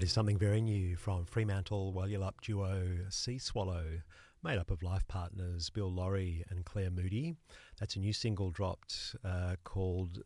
That is something very new from Fremantle Walyulup duo Sea Swallow, made up of life partners Bill Laurie and Claire Moody. That's a new single dropped called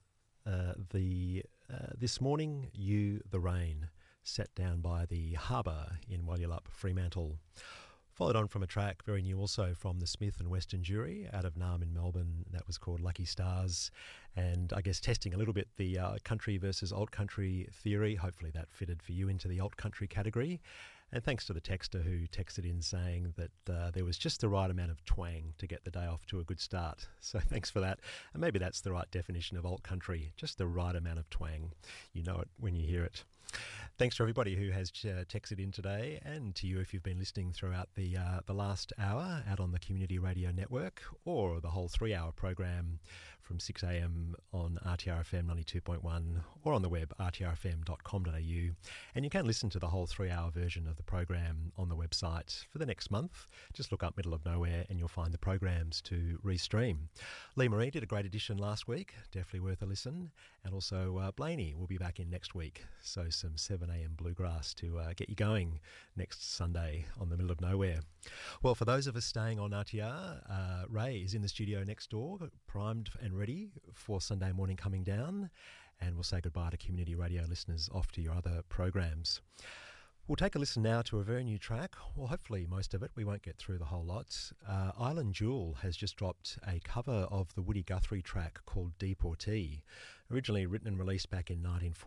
This Morning, You the Rain, set down by the Harbour in Walyulup, Fremantle. Followed on from a track, very new also, from the Smith and Western Jury out of Naarm in Melbourne. That was called Lucky Stars. And I guess testing a little bit the country versus alt country theory. Hopefully that fitted for you into the alt country category. And thanks to the texter who texted in saying that there was just the right amount of twang to get the day off to a good start. So thanks for that. And maybe that's the right definition of alt country, just the right amount of twang. You know it when you hear it. Thanks to everybody who has texted in today, and to you if you've been listening throughout the last hour out on the Community Radio Network, or the whole 3-hour program from 6 a.m. on RTRFM 92.1 or on the web rtrfm.com.au. And you can listen to the whole 3-hour version of the program on the website for the next month. Just look up Middle of Nowhere and you'll find the programs to restream. Lee Marie did a great edition last week, definitely worth a listen. And also Blaney will be back in next week. So some 7 a.m. bluegrass to get you going next Sunday on the Middle of Nowhere. Well, for those of us staying on RTR, Ray is in the studio next door, primed and ready for Sunday morning coming down, and we'll say goodbye to community radio listeners off to your other programs. We'll take a listen now to a very new track. Well, hopefully most of it. We won't get through the whole lot. Island Jewel has just dropped a cover of the Woody Guthrie track called Deportee, originally written and released back in 1940.